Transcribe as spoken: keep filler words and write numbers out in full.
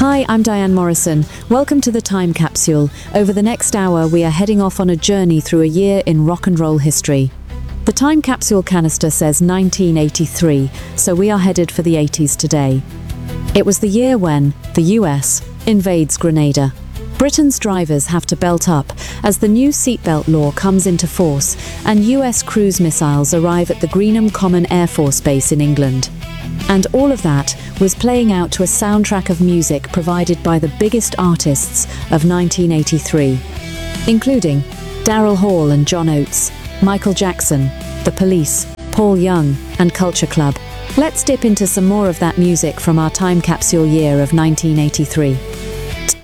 Hi, I'm Diane Morrison. Welcome to the Time Capsule. Over the next hour, we are heading off on a journey through a year in rock and roll history. The Time Capsule canister says nineteen eighty-three, so we are headed for the eighties today. It was the year when the U S invades Grenada. Britain's drivers have to belt up as the new seatbelt law comes into force and U S cruise missiles arrive at the Greenham Common Air Force Base in England. And all of that was playing out to a soundtrack of music provided by the biggest artists of nineteen eighty-three, including Daryl Hall and John Oates, Michael Jackson, The Police, Paul Young, and Culture Club. Let's dip into some more of that music from our time capsule year of nineteen eighty-three.